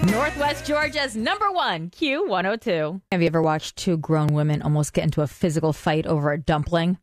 Northwest Georgia's #1 Q102. Have you ever watched two grown women almost get into a physical fight over a dumpling?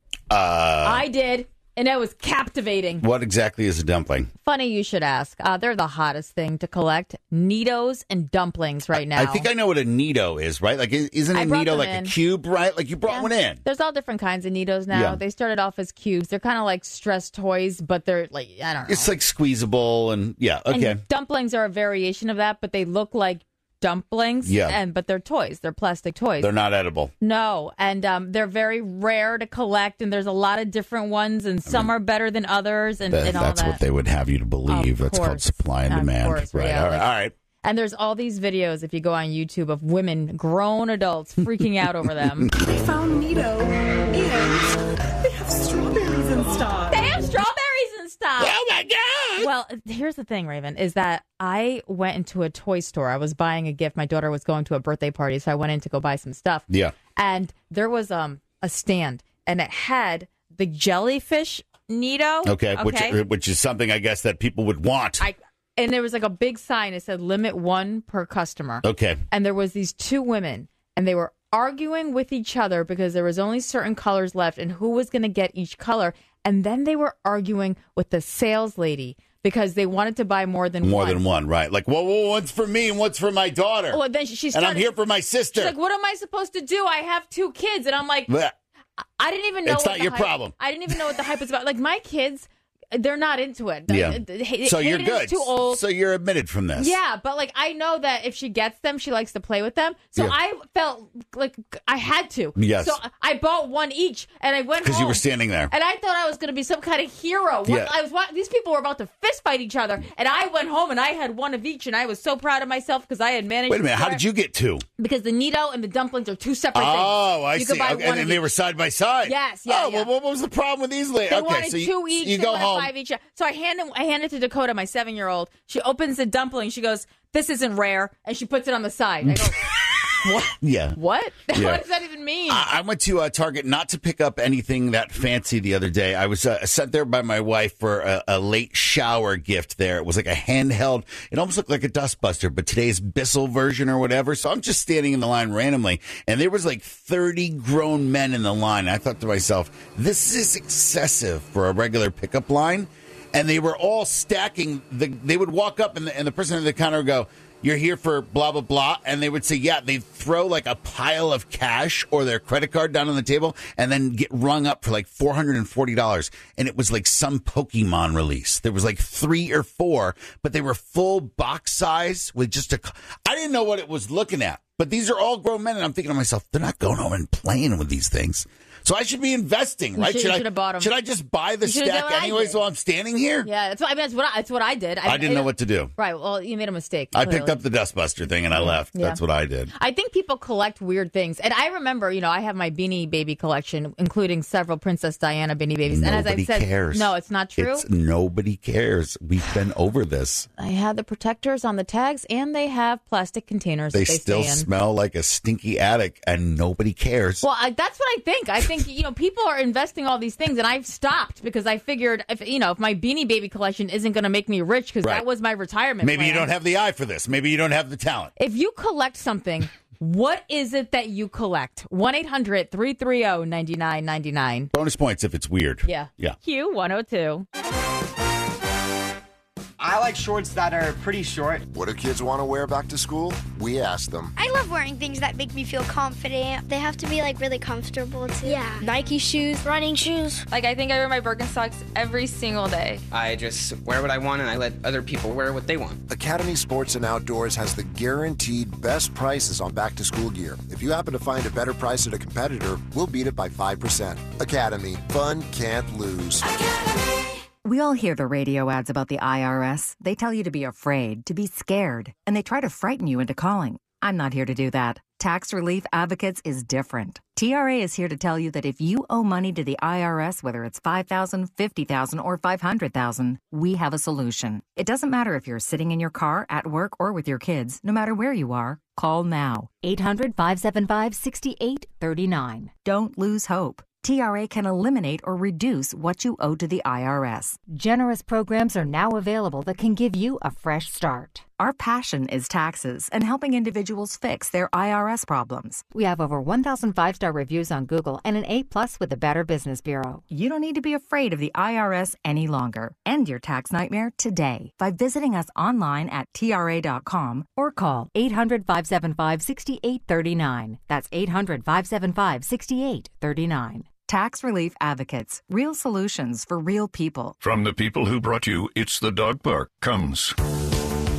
I did, and it was captivating. What exactly is a dumpling? Funny you should ask. They're the hottest thing to collect. Neatos and dumplings right now. I think I know what a Neato is, right? Like, isn't a Neato like a cube, right? Like, you brought one in. There's all different kinds of Neatos now. Yeah. They started off as cubes. They're kind of like stress toys, but they're like, I don't know. It's like squeezable and, yeah, okay. And dumplings are a variation of that, but they look like dumplings. Yeah. But they're toys. They're plastic toys. They're not edible. No. And they're very rare to collect, and there's a lot of different ones, and some are better than others, and all that. That's what they would have you to believe. That's called supply and demand. Right. Yeah, All right. And there's all these videos, if you go on YouTube, of women, grown adults, freaking out over them. They found Neato, and they have strawberries in stock. They have strawberries in stock. Oh, my God. Well, here's the thing, Raven, is that I went into a toy store. I was buying a gift. My daughter was going to a birthday party, so I went in to go buy some stuff. Yeah. And there was a stand, and it had the jellyfish Neato. Okay. Which is something, I guess, that people would want. And there was like a big sign. It said limit 1 per customer. Okay. And there was these two women, and they were arguing with each other because there was only certain colors left and who was going to get each color. And then they were arguing with the sales lady because they wanted to buy more than one. More than one, right. Like, well, one's for me and one's for my daughter. Well, then she started, and I'm here for my sister. She's like, what am I supposed to do? I have 2 kids. And I'm like, Blech. I didn't even know. It's not your problem. I didn't even know what the hype was about. Like, my kids, they're not into it. Yeah. So you're Hayden good. is too old. So you're admitted from this. Yeah, but like I know that if she gets them, she likes to play with them. So Yeah. I felt like I had to. Yes. So I bought one each, and I went home. Because you were standing there. And I thought I was going to be some kind of hero. Yeah. These people were about to fist fight each other, and I went home and I had one of each, and I was so proud of myself because I had managed. Wait a minute. How did you get 2? Because the Neato and the dumplings are 2 separate things. Oh, I you see. Could buy Okay, one and they were side by side. Yes. Yeah. Oh, well, what was the problem with these? They wanted so 2 each. You they go wanted home. 5 each. So I hand it to Dakota, my 7-year-old. She opens the dumpling. She goes, "This isn't rare," and she puts it on the side. I go, "What? Yeah. What? Yeah. What does that even mean?" I went to Target not to pick up anything that fancy the other day. I was sent there by my wife for a late shower gift there. It was like a handheld. It almost looked like a dustbuster, but today's Bissell version or whatever. So I'm just standing in the line randomly, and there was like 30 grown men in the line. I thought to myself, this is excessive for a regular pickup line. And they were all stacking. They would walk up, and the person at the counter would go, "You're here for blah, blah, blah." And they would say, yeah. They'd throw like a pile of cash or their credit card down on the table and then get rung up for like $440. And it was like some Pokemon release. There was like 3 or 4, but they were full box size with just I didn't know what it was looking at. But these are all grown men, and I'm thinking to myself, they're not going home and playing with these things. So I should be investing, right? Should have bought them. Should I just buy the stack anyways while I'm standing here? Yeah, that's what I did. I didn't know what to do. Right. Well, you made a mistake. I picked up the dustbuster thing and I left. Yeah. That's what I did. I think people collect weird things. And I remember, I have my Beanie Baby collection, including several Princess Diana Beanie Babies. Nobody and as I said, cares. No, it's not true. Nobody cares. We've been over this. I had the protectors on the tags, and they have plastic containers They that they still stay in. smell like a stinky attic, and nobody cares. Well, that's what I think. I think, people are investing all these things, and I've stopped because I figured if my Beanie Baby collection isn't going to make me rich, because that was my retirement Maybe plan. you don't have the eye for this. Maybe you don't have the talent. If you collect something, what is it that you collect? 1-800-330-9999. Bonus points if it's weird. Yeah. Yeah. Q102. I like shorts that are pretty short. What do kids want to wear back to school? We ask them. I love wearing things that make me feel confident. They have to be really comfortable too. Yeah. Nike shoes, running shoes. I think I wear my Birkenstocks every single day. I just wear what I want and I let other people wear what they want. Academy Sports and Outdoors has the guaranteed best prices on back to school gear. If you happen to find a better price at a competitor, we'll beat it by 5%. Academy, fun can't lose. Academy. We all hear the radio ads about the IRS. They tell you to be afraid, to be scared, and they try to frighten you into calling. I'm not here to do that. Tax Relief Advocates is different. TRA is here to tell you that if you owe money to the IRS, whether it's $5,000, $50,000, or $500,000, we have a solution. It doesn't matter if you're sitting in your car, at work, or with your kids. No matter where you are, call now. 800-575-6839. Don't lose hope. TRA can eliminate or reduce what you owe to the IRS. Generous programs are now available that can give you a fresh start. Our passion is taxes and helping individuals fix their IRS problems. We have over 1,000 5-star reviews on Google and an A+ with the Better Business Bureau. You don't need to be afraid of the IRS any longer. End your tax nightmare today by visiting us online at TRA.com or call 800-575-6839. That's 800-575-6839. Tax Relief Advocates. Real solutions for real people. From the people who brought you It's the Dog Park comes